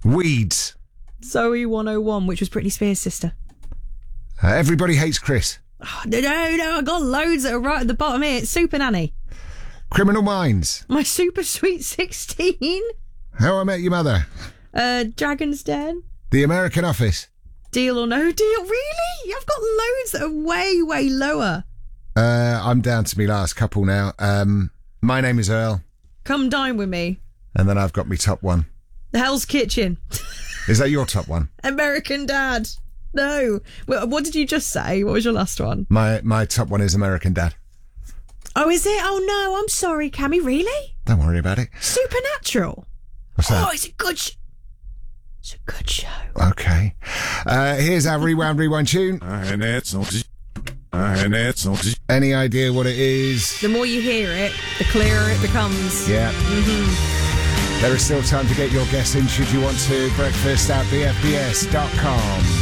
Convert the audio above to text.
Weeds. Zoe 101, which was Britney Spears' sister. Everybody Hates Chris. Oh, no, I got loads that are right at the bottom here. It's Super Nanny. Criminal Minds. My Super Sweet 16. How I Met Your Mother. Dragon's Den. The American Office. Deal or No Deal. Really? I've got loads that are way, way lower. I'm down to my last couple now. My Name is Earl. Come Dine With Me. And then I've got my top one. Hell's Kitchen. Is that your top one? American Dad. No. What did you just say? What was your last one? My top one is American Dad. Oh, is it? Oh, no. I'm sorry, Cammy. Really? Don't worry about it. Supernatural. What's that? Oh, it's a good It's a good show. Okay. Here's our rewind tune. Any idea what it is? The more you hear it, the clearer it becomes. Yeah. There is still time to get your guess in should you want to. Breakfast at bfbs.com.